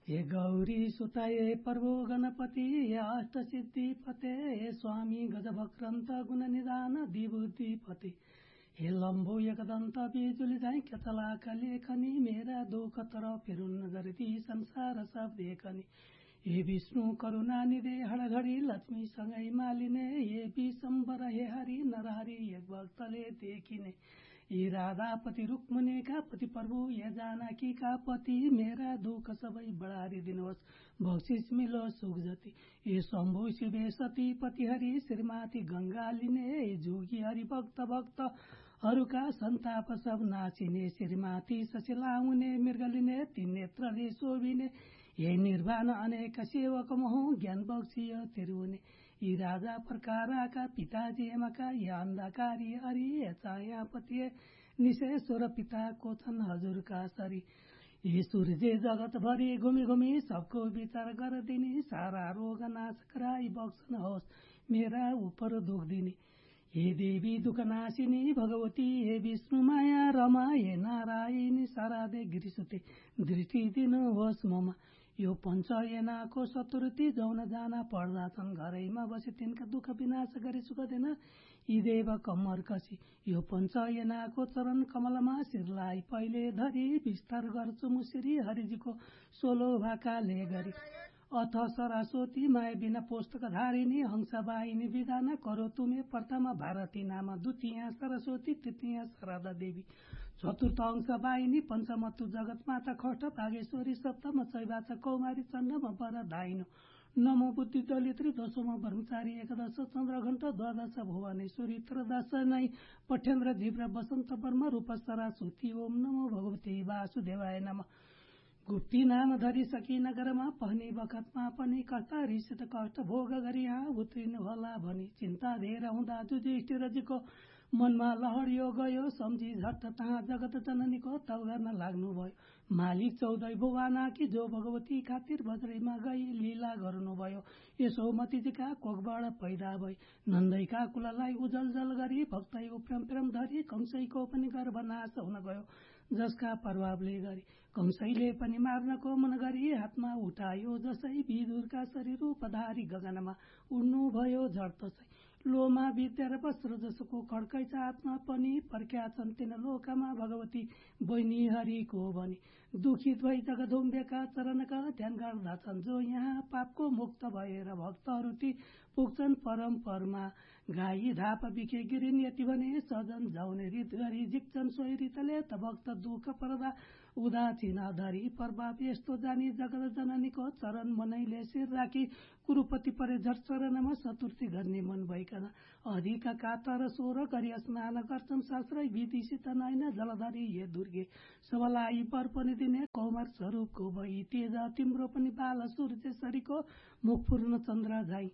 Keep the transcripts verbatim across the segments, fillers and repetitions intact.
हे गौरी सुताये प्रभो गणपति हे अष्ट सिद्धि फते हे स्वामी गजभक्रन्त गुण निदान दिबुद्धि फते हे लम्बो एकदन्त बिजुली झैं केतलाका लेखनी मेरा दुःख तर फिरुन्न गर्दी संसार सब देखनी हे विष्णु करुणा निधे हडघडी लक्ष्मी सँगै मालिने हे विशम्बर हे हरि नरहरि एक भक्तले देखिने यी राधापति रुक्मणीका पति प्रभु या जानकीका पति मेरा दुःख सबै बढारी दिनुहोस् बक्सिस मिलो सुख जति ये शम्भु शिवे सती पति हरि श्रीमाती गंगा लिने जोगी हरि भक्त भक्त हरूका सन्ताप सब नाचिने श्रीमाती सशिला हुने मृगलिने तीन नेत्रले शोभिने ये निर्वाण अनेक सेवक महो ज्ञान बक्सियो तिरुने यी राजा प्रकाराका पिताजी एमाका या अन्धकारी हरि चाया पति निशेश्वर पिताको छन् हजुरका सरी यी सूर्य जगत भरि घुमी घुमी सबको विचार गरिदिने सारा रोग नाश गराई बक्सन होस् मेरा उपर दुख दिने हे देवी दुख नाशिनी भगवती हे विष्णु माया रमा हे नारायणी शारदे गिरिसुते दृष्टि दिनुहोस् ममा यो पञ्चयनाको चतुर्थी जौन जाना पर्दा छन् घरैमा बसे तिनका दुःख विनाश गरी सुख दिन यी देव कम्मर कसी यो पञ्चयनाको चरण कमलमा शिरलाई पहिले धरी विस्तार गर्छु मुसिरी हरिजीको सोलो भाकाले गरी अथ सरस्वती माया बिना पुस्तक धारिणी हंसवाहिनी विधान करो तुमे प्रथम भारती नाम द्वितीय सरस्वती तृतीय शारदा देवी चतुर्थ हंसवाहिनी पञ्चमतु जगत माता खष्ट भागेश्वरी सप्तम चैवाच कौमारी चण्डम वरदायिनो नमो बुद्धि दलित्री दशम ब्रह्मचारी एकादश चन्द्रघण्ट द्वादश भुवनेश्वरी त्रयोदश नै पठेन्द्र जीव्र वसन्त वर्म रूप सरस्वती ओम नमो भगवते वासुदेवाय नमः गुप्ती नाम धरी सकी नगरमा पहनी बखतमा पनि कष्ट रिसित कष्ट भोग गरी यहाँ उत्रिनु होला भनी चिन्ता धेर हुँदा युधिष्ठिरजीको मनमा लहरियो गयो सम्झी झट्ट तहाँ जगत जननीको तब गर्न लाग्नु भयो मालिक चौधै भुवाना कि जो भगवती खातिर बज्रैमा गई लीला गर्नुभयो यशोमतीजीका कोखबाट पैदा भई नन्दैका कुललाई उजल जल गरी भक्तै प्रेम प्रेम धरी कंसैको पनि गर्भनाश हुन गयो जसका प्रभावले गरी कंसैले पनि मार्नको मन गरी हातमा उठायो जसै विदुरका शरीर रूपधारी गगनमा उड्नु भयो झर्तसै लोमा विद्या र वस्त्र जसको खड्कै छ हातमा पनि पर्ख्या छन् तिन लोकमा भगवती बहिनी हरिको भनी दुखित भई जगदुम्बेका चरणका ध्यान गर्दा छन् जो यहाँ पापको मुक्त भएर भक्तहरू ती पुग्छन् परम परमा गाई धाप बिखे गिरिन यति भने सजन जाउने रित गरी जिक्छन् सोही रितले त भक्त दुःख पर्दा उदासीन धरी प्रभाव यस्तो जानी जगत जननीको चरण मनैले शिर राखी कुरुपति परे झट चरणमा चतुर्थी गर्ने मन भइकन अधिका कातर सोह्र गरी स्नान गर्छन् शास्त्रै विधिसित नैन जलधरी ये दुर्गे सबलाई वर पनि दिने कौमार स्वरूपको भई तेज तिम्रो पनि बाल सूर्य शरीको मुख पूर्ण चन्द्र झै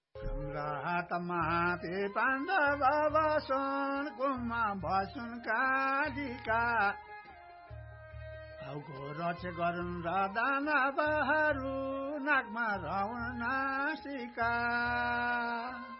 सम्राट महाते पाण्डव वसन कुमा भसुन कालिका भाउको रक्ष गरुन् र दानवहरू नाकमा रहन नासिका